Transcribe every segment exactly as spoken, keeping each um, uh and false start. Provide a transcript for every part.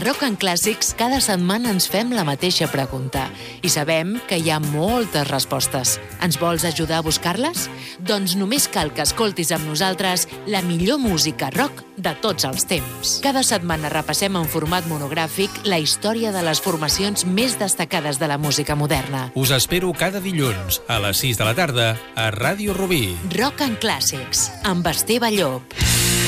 Rock and Clàssics cada setmana ens fem la mateixa pregunta i sabem que hi ha moltes respostes. Ens vols ajudar a buscar-les? Doncs només cal que escoltis amb nosaltres la millor música rock de tots els temps. Cada setmana repassem en format monogràfic la història de les formacions més destacades de la música moderna. Us espero cada dilluns a les sis de la tarda a Ràdio Rubí. Rock and Clàssics, amb Esteve Llop.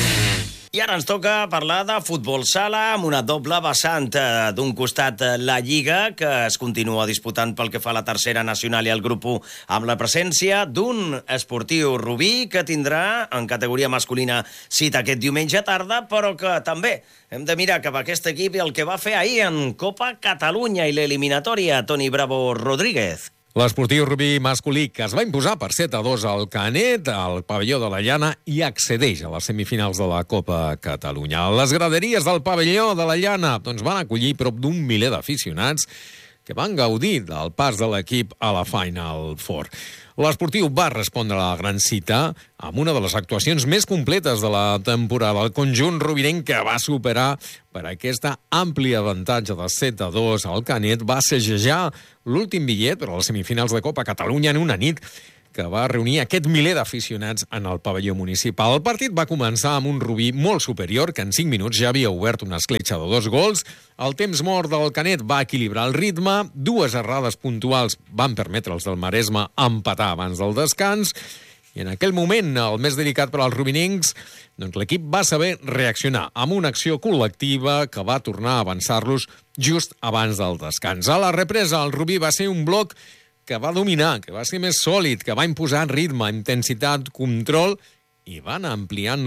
I ara ens toca parlar de futbol sala amb una doble vessant. D'un costat, la Lliga, que es continua disputant pel que fa a la tercera nacional i el grup u, amb la presència d'un esportiu Rubí que tindrà en categoria masculina cita aquest diumenge tarda, però que també hem de mirar cap a aquest equip i el que va fer ahir en Copa Catalunya i l'eliminatòria. Toni Bravo Rodríguez. L'esportiu Rubí masculí, que es va imposar per set a dos al Canet, al pavelló de la Llana, i accedeix a les semifinals de la Copa Catalunya. Les graderies del pavelló de la Llana doncs, van acollir prop d'un miler d'aficionats que van gaudir del pas de l'equip a la Final Four. L'esportiu va respondre a la gran cita amb una de les actuacions més completes de la temporada. El conjunt rubinenc, que va superar per aquesta àmplia avantatge de set a dos al Canet, va segellar l'últim bitllet per a les semifinals de Copa Catalunya en una nit que va reunir aquest miler d'aficionats en el pavelló municipal. El partit va començar amb un Rubí molt superior, que en cinc minuts ja havia obert una escletxa de dos gols. El temps mort del Canet va equilibrar el ritme, dues errades puntuals van permetre als del Maresme empatar abans del descans, i en aquell moment, el més delicat per als rubinencs, doncs l'equip va saber reaccionar amb una acció col·lectiva que va tornar a avançar-los just abans del descans. A la represa, el Rubí va ser un bloc que va dominar, que va ser més sòlid, que va imposar ritme, intensitat, control, i van ampliant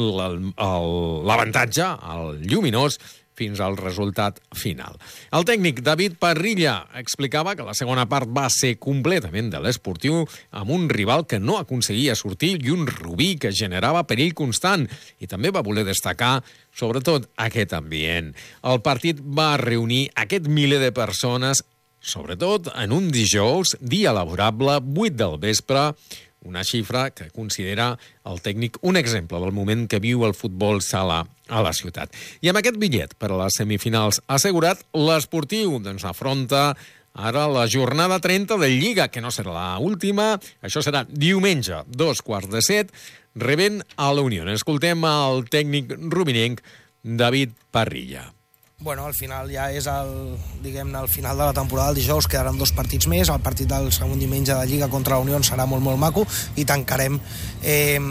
l'avantatge, el lluminós, fins al resultat final. El tècnic David Parrilla explicava que la segona part va ser completament de l'esportiu, amb un rival que no aconseguia sortir i un Rubí que generava perill constant, i també va voler destacar sobretot aquest ambient. El partit va reunir aquest miler de persones, sobretot en un dijous, dia laborable, vuit del vespre, una xifra que considera el tècnic un exemple del moment que viu el futbol sala a la ciutat. I amb aquest bitllet per a les semifinals assegurat, l'esportiu doncs, afronta ara la jornada trenta de Lliga, que no serà l'última, això serà diumenge, dos quarts de set, rebent a la Unió. Escoltem el tècnic rubinenc David Parrilla. Bueno, al final ja és el, diguem-ne, el final de la temporada. El dijous quedaran dos partits més. El partit del segon diumenge de Lliga contra la Unió serà molt, molt maco, i tancarem eh,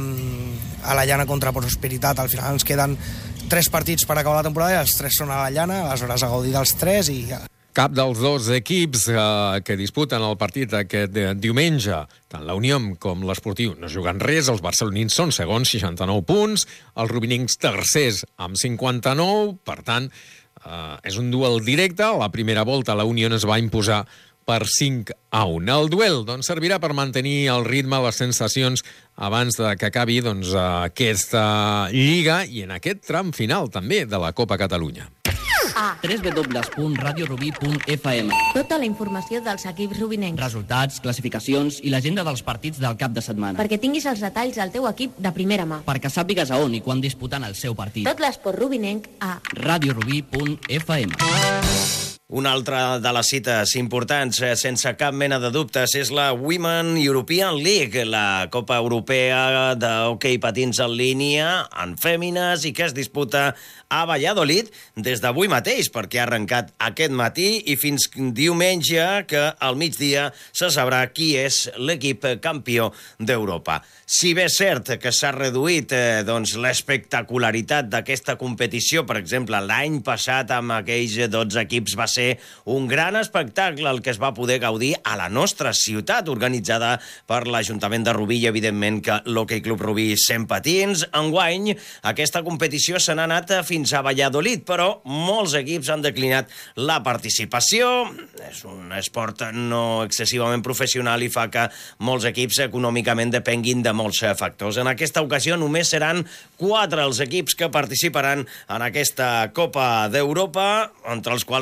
a la Llana contra Prosperitat. Al final ens queden tres partits per acabar la temporada i els tres són a la Llana, aleshores a gaudir dels tres i ja. Cap dels dos equips eh, que disputen el partit aquest diumenge, tant la Unió com l'Esportiu, no juguen res. Els barcelonins són segons, seixanta-nou punts, els rubinencs tercers amb cinquanta-nou, per tant, Uh, és un duel directe. A la primera volta la Unió es va imposar per cinc a un. El duel doncs, servirà per mantenir el ritme, les sensacions, abans de que acabi doncs, aquesta Lliga i en aquest tram final també de la Copa Catalunya. A w w w punt radio rubí punt f m. Tota la informació dels equips rubinencs. Resultats, classificacions i l'agenda dels partits del cap de setmana. Perquè tinguis els detalls del teu equip de primera mà. Perquè sàpigues a on i quan disputen el seu partit. Tot l'esport rubinenc a radio rubí punt f m. Una altra de les cites importants, sense cap mena de dubtes, és la Women European League, la Copa Europea d'hoquei patins en línia en fèmines i que es disputa a Valladolid des d'avui mateix, perquè ha arrencat aquest matí i fins diumenge, que al migdia se sabrà qui és l'equip campió d'Europa. Si bé és cert que s'ha reduït eh, doncs, l'espectacularitat d'aquesta competició, per exemple, l'any passat amb aquells dotze equips va ser un gran espectacle el que es va poder gaudir a la nostra ciutat, organitzada per l'Ajuntament de Rubí i, evidentment, que l'Hockey Club Rubí cent patins. Enguany, aquesta competició se n'ha anat fins a Valladolid, però molts equips han declinat la participació. És un esport no excessivament professional i fa que molts equips econòmicament depenguin de molts factors. En aquesta ocasió només seran quatre els equips que participaran en aquesta Copa d'Europa, entre els quals es troba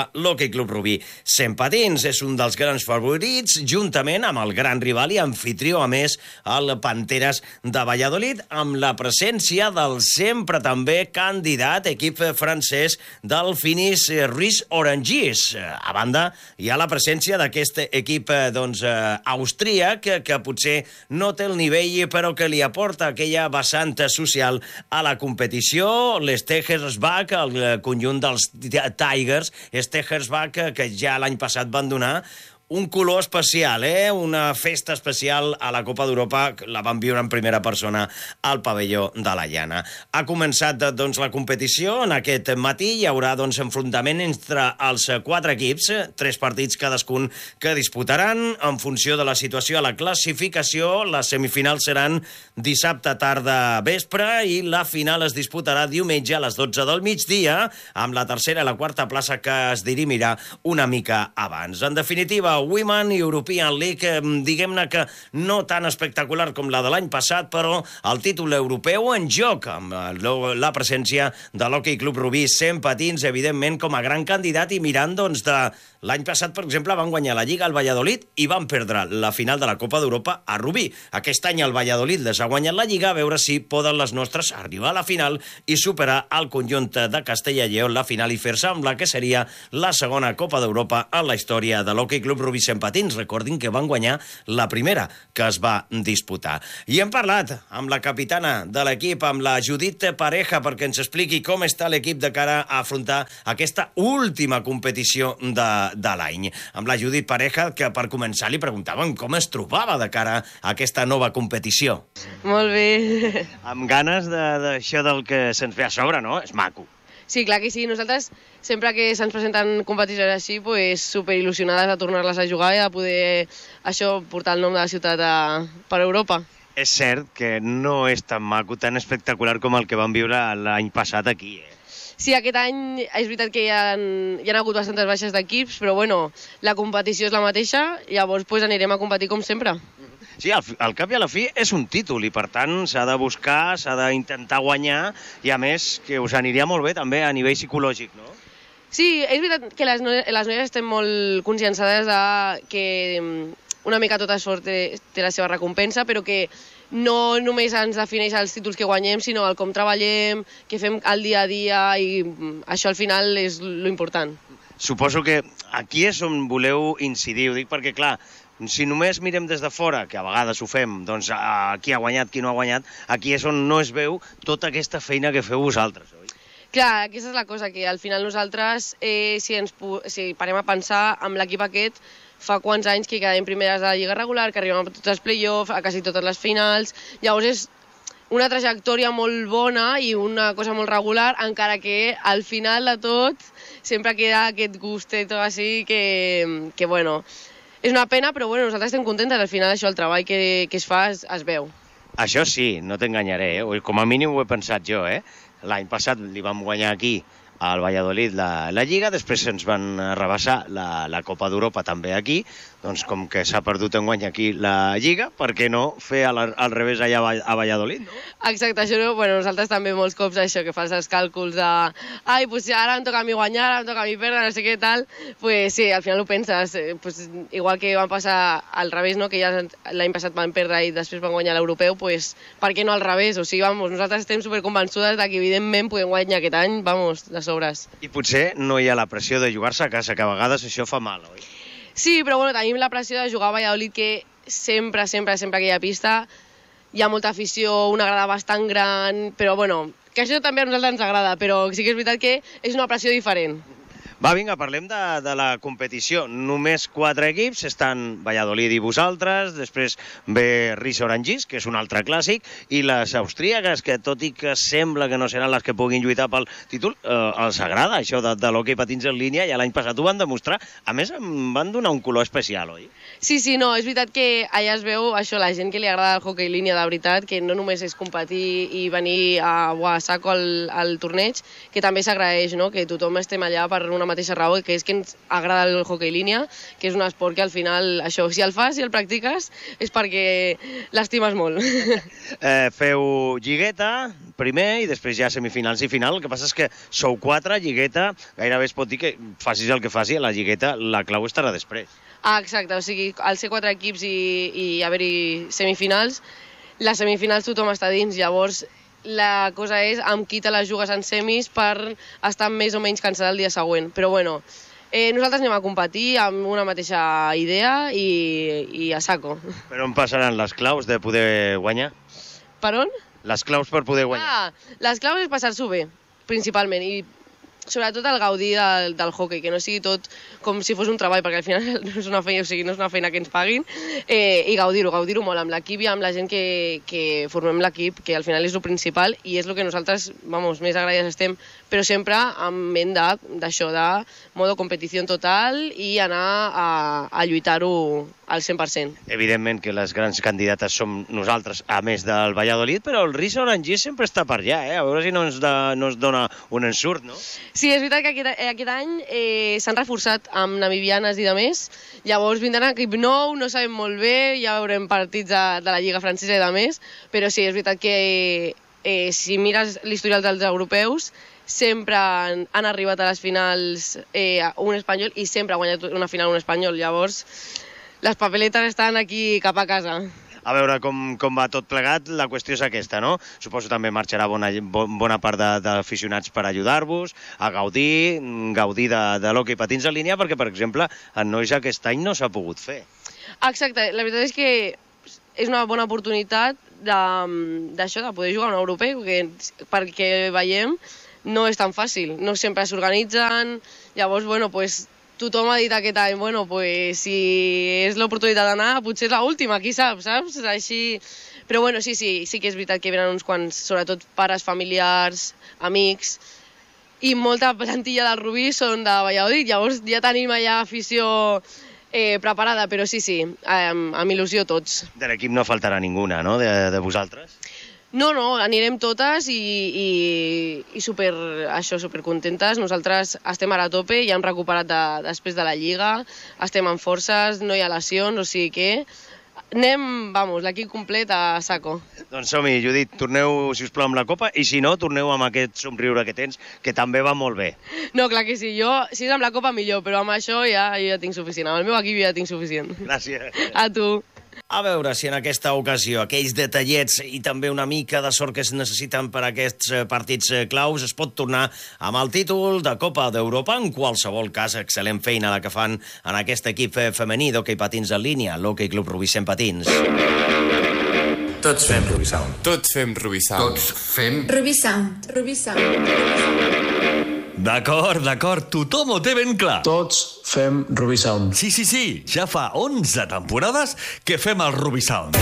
Europa, l'Hockey Club Rubí Sant Patins és un dels grans favorits, juntament amb el gran rival i anfitrió, a més, el Panteres de Valladolid, amb la presència del sempre també candidat equip francès del Finis Ris Orangis. A banda, hi ha la presència d'aquest equip doncs, austríac, que, que potser no té el nivell, però que li aporta aquella vessant social a la competició. L'Stegersbach, el conjunt dels Tigers, Stegersbach, que ja l'any passat van donar un color especial, eh? Una festa especial a la Copa d'Europa, la van viure en primera persona al pavelló de la Llana. Ha començat doncs, la competició, en aquest matí hi haurà doncs, enfrontament entre els quatre equips, tres partits cadascun que disputaran en funció de la situació a la classificació. Les semifinals seran dissabte tarda vespre i la final es disputarà diumenge a les dotze del migdia, amb la tercera i la quarta plaça que es dirimirà una mica abans. En definitiva, Women European League, diguem-ne que no tan espectacular com la de l'any passat, però el títol europeu en joc, amb la presència de l'Hockey Club Rubí Sant Patins, evidentment, com a gran candidat, i mirant, doncs, de l'any passat, per exemple, van guanyar la Lliga al Valladolid i van perdre la final de la Copa d'Europa a Rubí. Aquest any el Valladolid les ha guanyat la Lliga, a veure si poden les nostres arribar a la final i superar el conjunt de Castella i Lleó en la final i fer-se amb la que seria la segona Copa d'Europa en la història de l'Hockey Club Rubí Sant Patins. Recordin que van guanyar la primera que es va disputar. I hem parlat amb la capitana de l'equip, amb la Judit Pareja, perquè ens expliqui com està l'equip de cara a afrontar aquesta última competició de, de l'any. Amb la Judit Pareja, que per començar li preguntàvem com es trobava de cara a aquesta nova competició. Molt bé. Amb ganes d'això del que se'ns ve a sobre, no? És maco. Sí, clar que sí. Nosaltres, sempre que se'ns presenten competicions així, pues, superil·lusionades de tornar-les a jugar i de poder això portar el nom de la ciutat a, per Europa. És cert que no és tan maco, tan espectacular com el que vam viure l'any passat aquí, eh? Sí, aquest any és veritat que hi ha, hi ha hagut bastantes baixes d'equips, però bueno, la competició és la mateixa, llavors pues, anirem a competir com sempre. Sí, al, al cap i a la fi és un títol i per tant s'ha de buscar, s'ha d'intentar guanyar i a més que us aniria molt bé també a nivell psicològic, no? Sí, és veritat que les, no les noies estem molt conscienciades de que una mica tot esforç té, té la seva recompensa, però que no només ens defineix els títols que guanyem, sinó el com treballem, què fem el dia a dia i això al final és l'important. Suposo que aquí és on voleu incidir, ho dic perquè clar, si només mirem des de fora, que a vegades ho fem, doncs a qui ha guanyat, qui no ha guanyat, aquí és on no es veu tota aquesta feina que feu vosaltres, oi? Clar, aquesta és la cosa, que al final nosaltres, eh, si ens si parem a pensar amb l'equip aquest, fa quants anys que quedem primeres de la Lliga regular, que arribem a tots els play-offs, a quasi totes les finals, llavors és una trajectòria molt bona i una cosa molt regular, encara que al final de tot sempre queda aquest gustet així que, que bueno, és una pena, però bueno, nosaltres estem contentes, al final això, el treball que, que es fa es, es veu. Això sí, no t'enganyaré, eh? Com a mínim ho he pensat jo, eh? L'any passat li vam guanyar aquí al Valladolid la, la Lliga, després ens van rebassar la, la Copa d'Europa també aquí, doncs com que s'ha perdut enguany aquí la Lliga, per què no fer al, al revés allà a Valladolid, no? Exacte, això no, bueno, nosaltres també molts cops això, que fas els càlculs de ai, pues ara em toca a mi guanyar, ara em toca a mi perdre, no sé què tal, pues sí, al final ho penses, eh, pues, igual que van passar al revés, no? Que ja l'any passat van perdre i després van guanyar l'europeu, pues per què no al revés? O sigui, vamos, nosaltres estem superconvençudes de que evidentment podem guanyar aquest any, vamos, de sobres. I potser no hi ha la pressió de jugar-se a casa, que a vegades això fa mal, oi? Sí, però bueno, tenim la pressió de jugar a Valladolid, que sempre, sempre, sempre que hi ha pista hi ha molta afició, una grada bastant gran, però bueno, que això també a nosaltres ens agrada, però sí que és veritat que és una pressió diferent. Va, vinga, parlem de, de la competició. Només quatre equips, estan Valladolid i vosaltres, després ve Ris Orangis, que és un altre clàssic, i les austríaques, que tot i que sembla que no seran les que puguin lluitar pel títol, eh, els agrada això de, de l'hoquei patins en línia, i l'any passat ho van demostrar. A més, em van donar un color especial, oi? Sí, sí, no, és veritat que allà es veu això, la gent que li agrada el hoquei línia de veritat, que no només és competir i venir a, a saco al, al torneig, que també s'agraeix, no?, que tothom estem allà per una mateixa raó, que és que ens agrada el hoquei línia, que és un esport que al final, això, si el fas i el practiques, és perquè l'estimes molt. Eh, feu lligueta primer i després ja semifinals i final. El que passa és que sou quatre, lligueta, gairebé es pot dir que facis el que faci, a la lligueta la clau estarà després. Ah, exacte, o sigui, al ser quatre equips i, i haver-hi semifinals, les semifinals tothom està dins, llavors la cosa és amb qui te les jugues en semis per estar més o menys cansada el dia següent. Però bueno, eh, nosaltres anem a competir amb una mateixa idea i, i a saco. Per on passaran les claus de poder guanyar? Per on? Les claus per poder guanyar. Ah, les claus és passar-s'ho bé, principalment, i sobretot el gaudir del, del hoquei, que no sigui tot com si fos un treball, perquè al final no és una feina, o sigui, no és una feina que ens paguin, eh, i gaudir-ho, gaudir-ho molt amb l'equip i amb la gent que, que formem l'equip, que al final és el principal i és el que nosaltres, vamos, més agraïdes estem, però sempre amb ment d'això, de, de modo competició total i anar a, a lluitar-ho al cent per cent. Evidentment que les grans candidates som nosaltres, a més del Valladolid, però el Ris Orangí sempre està per allà, eh? A veure si no ens, de, no ens dona un ensurt, no? Sí, és veritat que aquest, aquest any eh, s'han reforçat amb namibianes i de més, llavors vindran equip nou, no sabem molt bé, ja veurem partits de, de la Lliga Francesa i de més, però sí, és veritat que eh, si mires l'historial dels europeus, sempre han, han arribat a les finals eh, un espanyol i sempre ha guanyat una final un espanyol, llavors les papeletes estan aquí cap a casa. A veure com, com va tot plegat, la qüestió és aquesta, no? Suposo també marxarà bona, bona part d'aficionats per ajudar-vos a gaudir, gaudir de, de l'hoquei patins en línia, perquè, per exemple, en nois aquest any no s'ha pogut fer. Exacte, la veritat és que és una bona oportunitat d'això, de, de poder jugar a un europeu, que, perquè veiem no és tan fàcil, no sempre s'organitzen, llavors, bueno, pues, tothom ha dit aquest any, bueno, pues, si és l'oportunitat d'anar, potser és l'última, qui sap, saps? Així... Però bueno, sí, sí, sí que és veritat que venen uns quants, sobretot pares, familiars, amics, i molta plantilla del Rubí són de Valladolid, llavors ja tenim allà afició eh, preparada, però sí, sí, amb, amb il·lusió tots. De l'equip no faltarà ninguna, no?, de, de vosaltres? No, no, anirem totes i, i, i super, això, super contentes. Nosaltres estem ara a tope, ja hem recuperat de, després de la Lliga, estem amb forces, no hi ha lesions, o sigui que anem, vamos, l'equip complet a saco. Doncs som-hi, Judit, torneu, si us plau, amb la Copa, i si no, torneu amb aquest somriure que tens, que també va molt bé. No, clar que sí, jo, si és amb la Copa millor, però amb això ja, ja tinc suficient, amb el meu equip ja tinc suficient. Gràcies. A tu. A veure si en aquesta ocasió aquells detallets i també una mica de sort que es necessiten per a aquests partits claus es pot tornar amb el títol de Copa d'Europa. En qualsevol cas, excel·lent feina la que fan en aquest equip femení d'hoquei patins en línia, l'Hoquei Club Rubí Cent Patins. Tots fem Rubí Sound. Tots fem Rubí Sound. Tots fem Rubí Sound. Rubí Sound. D'acord, d'acord, tothom ho té ben clar. Tots fem Rubí Sound. Sí, sí, sí, ja fa onze temporades que fem el Rubí Sound.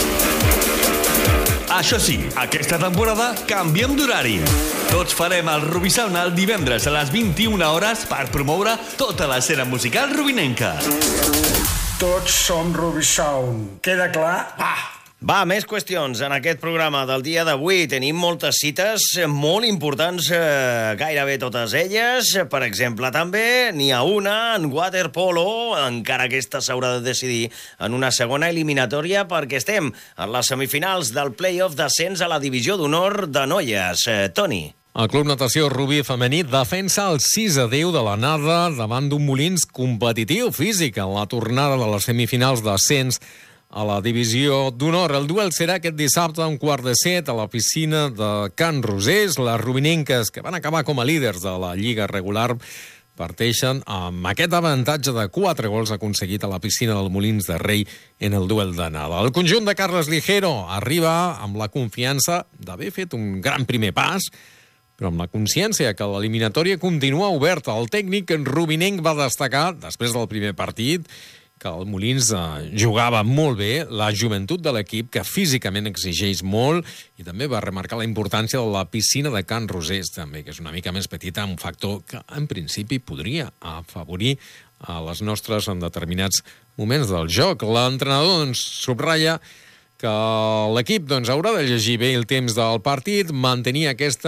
Això sí, aquesta temporada canviem d'horari. Tots farem el Rubí Sound el divendres a les vint-i-una hores per promoure tota l'escena musical rubinenca. Tots som Rubí Sound. Queda clar? Va! Va, més qüestions. En aquest programa del dia d'avui tenim moltes cites molt importants, eh, gairebé totes elles. Per exemple, també n'hi ha una en waterpolo, encara que aquesta s'haurà de decidir en una segona eliminatòria, perquè estem en les semifinals del play-off d'ascens a la divisió d'honor de noies. Eh, Toni. El Club Natació Rubí Femení defensa el sis a deu de l'anada davant d'un Molins competitiu físic en la tornada de les semifinals d'ascens a la divisió d'honor. El duel serà aquest dissabte a un quart de set a la piscina de Can Rosés. Les rubinenques, que van acabar com a líders de la Lliga regular, parteixen amb aquest avantatge de quatre gols aconseguit a la piscina del Molins de Rei en el duel d'anada. El conjunt de Carles Ligero arriba amb la confiança d'haver fet un gran primer pas, però amb la consciència que l'eliminatòria continua oberta. El tècnic rubinenc va destacar, després del primer partit, que el Molins eh, jugava molt bé, la joventut de l'equip, que físicament exigeix molt, i també va remarcar la importància de la piscina de Can Rosés, també, que és una mica més petita, un factor que en principi podria afavorir a les nostres en determinats moments del joc. L'entrenador doncs, subratlla que l'equip doncs, haurà de llegir bé el temps del partit, mantenir aquesta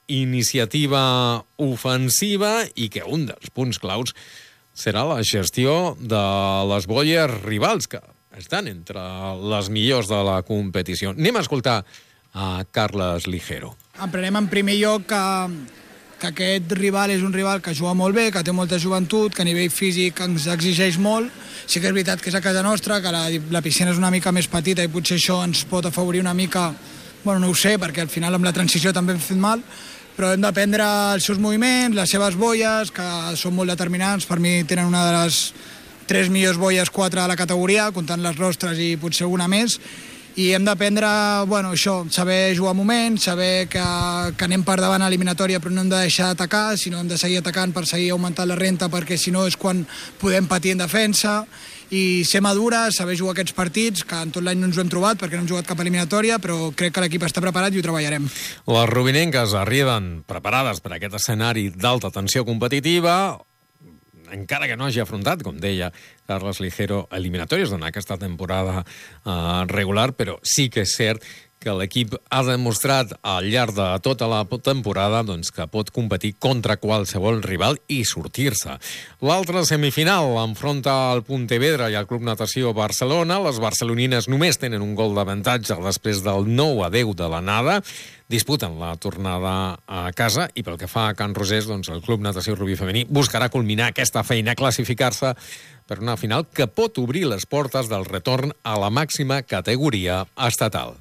iniciativa ofensiva i que un dels punts claus serà la gestió de les boies rivals, que estan entre les millors de la competició. Anem a escoltar a Carles Ligero. Emprenem en primer lloc que, que aquest rival és un rival que juga molt bé, que té molta joventut, que a nivell físic ens exigeix molt. Sí que és veritat que és a casa nostra, que la, la piscina és una mica més petita i potser això ens pot afavorir una mica, bueno, no ho sé, perquè al final amb la transició també hem fet mal, però hem d'aprendre els seus moviments, les seves boies, que són molt determinants. Per mi tenen una de les tres millors boies, quatre de la categoria, comptant les rostres i potser alguna més, i hem d'aprendre, bueno, això, saber jugar a moments, saber que, que anem per davant a l'eliminatòria però no hem de deixar d'atacar, sinó hem de seguir atacant per seguir augmentant la renta, perquè si no és quan podem patir en defensa, i ser madures, saber jugar aquests partits, que en tot l'any no ens ho hem trobat perquè no hem jugat cap eliminatòria, però crec que l'equip està preparat i ho treballarem. Les rubinenques arriben preparades per aquest escenari d'alta tensió competitiva, encara que no hagi afrontat, com deia Carles Ligero, eliminatòries durant aquesta temporada eh, regular, però sí que és cert que l'equip ha demostrat al llarg de tota la temporada doncs, que pot competir contra qualsevol rival i sortir-se. L'altra semifinal enfronta el Pontevedra i el Club Natació Barcelona. Les barcelonines només tenen un gol d'avantatge després del nou a deu de l'anada. Disputen la tornada a casa i pel que fa a Can Rosés, doncs, el Club Natació Rubí Femení buscarà culminar aquesta feina, classificar-se per una final que pot obrir les portes del retorn a la màxima categoria estatal.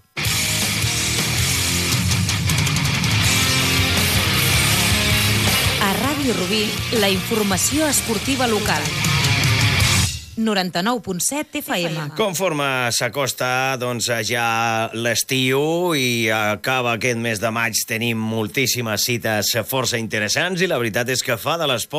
A Ràdio Rubí, la informació esportiva local. noranta-nou punt set F M. Conforme s'acosta doncs, ja l'estiu i acaba aquest mes de maig, tenim moltíssimes cites força interessants i la veritat és que fa de l'esport